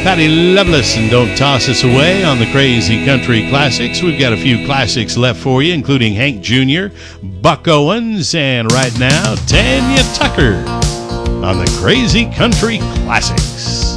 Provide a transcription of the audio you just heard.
Patty Loveless and Don't Toss Us Away on the Crazy Country Classics. We've got a few classics left for you, including Hank Jr., Buck Owens, and right now, Tanya Tucker on the Crazy Country Classics.